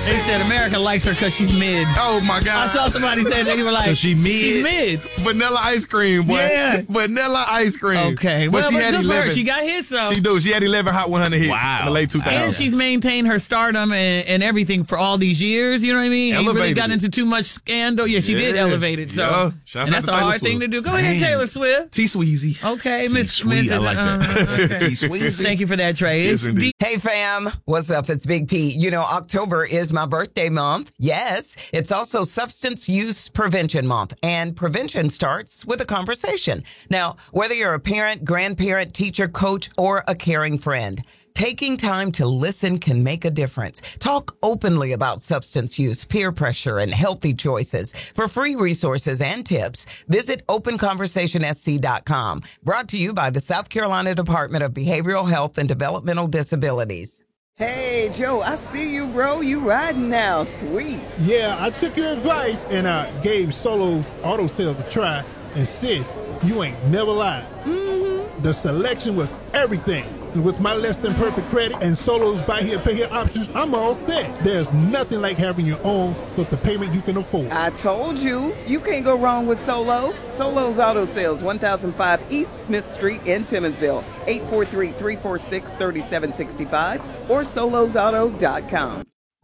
They said America likes her because she's mid. Oh, my God. I saw somebody say they were like, she's mid. Vanilla ice cream, boy. Yeah. Vanilla ice cream. Okay. But she but had good for her. 11. She got hits, though. She do. She had 11 Hot 100 hits in the late 2000s. And she's maintained her stardom and everything for all these years. You know what I mean? Ain't really got into too much scandal. Yeah, she did elevate it. So, and that's a hard thing to do. Go ahead, Taylor Swift. T-Sweezy. Okay, Miss. I like that. T-Sweezy. Thank you for that, Trey. Yes, indeed. Hey fam, what's up? It's Big P. You know, October is my birthday month. Yes, it's also Substance Use Prevention Month, and prevention starts with a conversation. Now, whether you're a parent, grandparent, teacher, coach, or a caring friend, taking time to listen can make a difference. Talk openly about substance use, peer pressure, and healthy choices. For free resources and tips, visit openconversationsc.com. Brought to you by the South Carolina Department of Behavioral Health and Developmental Disabilities. Hey, Joe, I see you, bro. You riding now. Sweet. Yeah, I took your advice and I gave Solo's Auto Sales a try. And sis, you ain't never lied. Mm-hmm. The selection was everything. And with my less than perfect credit and Solo's buy here, pay here options, I'm all set. There's nothing like having your own with the payment you can afford. I told you, you can't go wrong with Solo. Solo's Auto Sales, 1005 East Smith Street in Timmonsville, 843-346-3765 or solosauto.com.